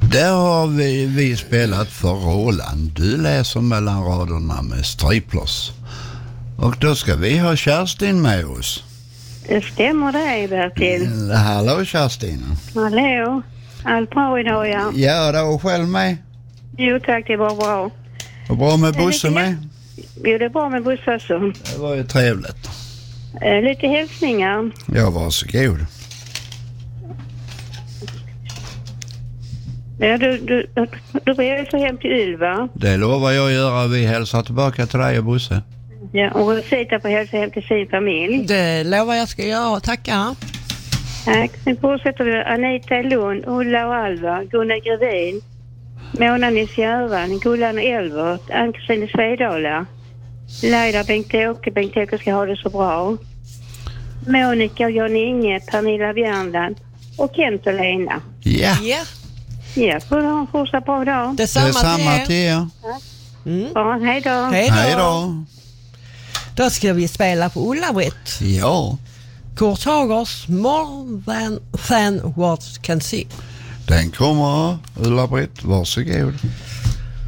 Där har vi spelat för Roland. Du läser mellan raderna med striplers. Och då ska vi ha Kerstin med oss. Det stämmer det, Bertil. Hallå Kerstin. Hallå. Allt bra idag, ja? Ja, det var själv med. Jo tack, det var bra. Och bra med Bosse med? Jo, det är bra med Bosse också. Det var ju trevligt. Lite hälsningar. Ja, varsågod. Ja, du reser hem till Ylva. Det lovar jag göra. Vi hälsar tillbaka till dig och Bosse. Ja, och Rosita får hälsa hem till sin familj. Det lovar jag ska göra, tackar. Tack. Sen fortsätter vi Anita i Lund, Ulla och Alva, Gunnar Grevin, Mona Nils-Järvan, Gullan och Elvert, Ann-Kristin i Svedala, Laila, Bengt-Åke ska ha det så bra. Monica och Jan-Inge, Pernilla Bjärnland och Kent och Lena. Ja. Ja, får du ha en fortsatt bra dag. Detsamma till er. Ja, hej då. Hej då. Då ska vi spela på Ulla-Britt. Ja. Kurt Hagers More than Words Can See. Den kommer, Ulla-Britt, varsågod.